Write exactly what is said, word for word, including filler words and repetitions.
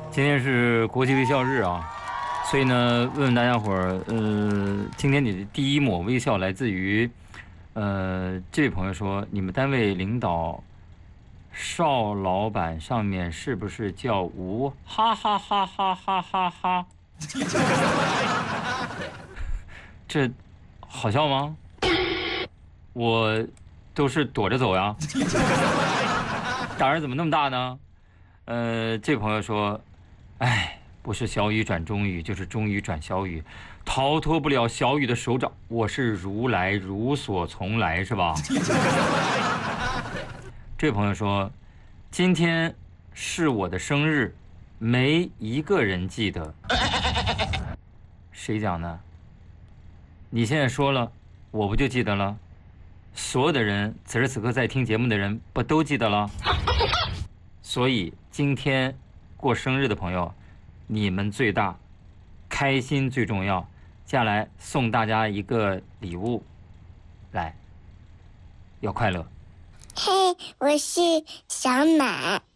今天是国际微笑日啊，所以呢，问问大家伙儿，呃，今天你的第一抹微笑来自于，呃，这位朋友说，你们单位领导邵老板上面是不是叫吴？哈哈哈哈哈哈哈！这好笑吗？我都是躲着走呀。胆儿怎么那么大呢？呃，这朋友说，哎，不是小雨转中雨，就是中雨转小雨，逃脱不了小雨的手掌。我是如来如所从来，是吧？这朋友说，今天是我的生日，没一个人记得。谁讲的？你现在说了，我不就记得了？所有的人，此时此刻在听节目的人，不都记得了？所以今天过生日的朋友，你们最大，开心最重要。接下来送大家一个礼物，来，要快乐。 嘿，我是小满。